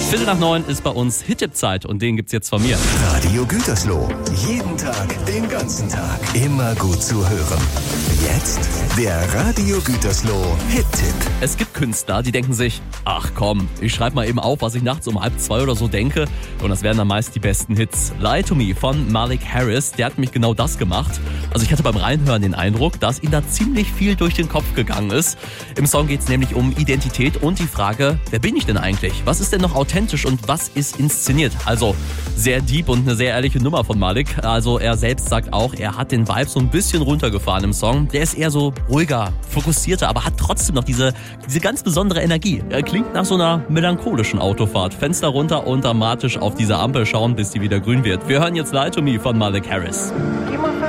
8:15 ist bei uns Hit-Tipp-Zeit und den gibt's jetzt von mir. Radio Gütersloh. Jeden Tag, den ganzen Tag. Immer gut zu hören. Jetzt der Radio Gütersloh Hit-Tipp. Es gibt Künstler, die denken sich, ach komm, ich schreibe mal eben auf, was ich nachts um 1:30 oder so denke. Und das wären dann meist die besten Hits. Lie to Me von Malik Harris, der hat nämlich genau das gemacht. Also ich hatte beim Reinhören den Eindruck, dass ihm da ziemlich viel durch den Kopf gegangen ist. Im Song geht's nämlich um Identität und die Frage, wer bin ich denn eigentlich? Was ist denn noch authentisch und was ist inszeniert? Also sehr deep und eine sehr ehrliche Nummer von Malik. Also er selbst sagt auch, er hat den Vibe so ein bisschen runtergefahren im Song. Der ist eher so ruhiger, fokussierter, aber hat trotzdem noch diese ganz besondere Energie. Er klingt nach so einer melancholischen Autofahrt. Fenster runter und dramatisch auf diese Ampel schauen, bis die wieder grün wird. Wir hören jetzt Lie to Me von Malik Harris. Keep my